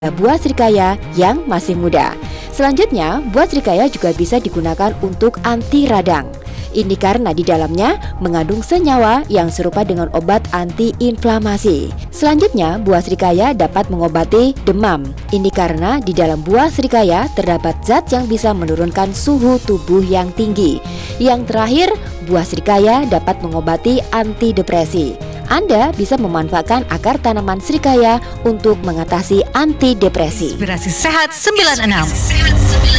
buah srikaya yang masih muda. Selanjutnya, buah srikaya juga bisa digunakan untuk anti radang. Ini karena di dalamnya mengandung senyawa yang serupa dengan obat antiinflamasi. Selanjutnya, buah srikaya dapat mengobati demam. Ini karena di dalam buah srikaya terdapat zat yang bisa menurunkan suhu tubuh yang tinggi. Yang terakhir, buah srikaya dapat mengobati antidepresi. Anda bisa memanfaatkan akar tanaman srikaya untuk mengatasi antidepresi. Inspirasi Sehat 96.